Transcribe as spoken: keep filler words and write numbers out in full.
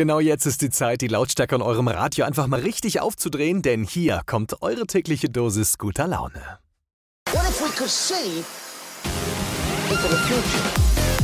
Genau jetzt ist die Zeit, die Lautstärke an eurem Radio einfach mal richtig aufzudrehen, denn hier kommt eure tägliche Dosis guter Laune. What if we could see into the future?